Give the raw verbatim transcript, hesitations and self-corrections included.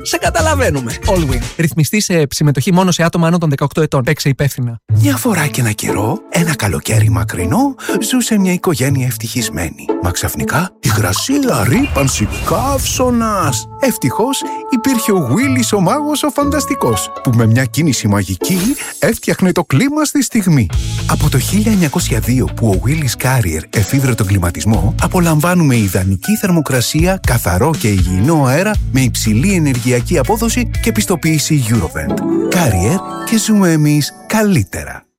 Σε καταλαβαίνουμε. Allwyn. Ρυθμιστή σε συμμετοχή μόνο σε άτομα άνω των δεκαοκτώ ετών. Παίξε υπεύθυνα. Μια φορά και ένα καιρό, ένα καλοκαίρι μακρινό, ζούσε μια οικογένεια ευτυχισμένη. Μα ξαφνικά, υγρασία, ρύπανση, καύσωνας. Ευτυχώς, υπήρχε ο Γουίλις ο μάγος ο φανταστικός, που με μια κίνηση μαγική έφτιαχνε το κλίμα στη στιγμή. Από το χίλια εννιακόσια δύο που ο Willis Carrier εφήβρε τον κλιματισμό, απολαμβάνουμε ιδανική θερμοκρασία, καθαρό και υγιεινό αέρα με υψηλή ενεργειακή απόδοση και πιστοποίηση Eurovent. Carrier, και ζούμε εμείς καλύτερα.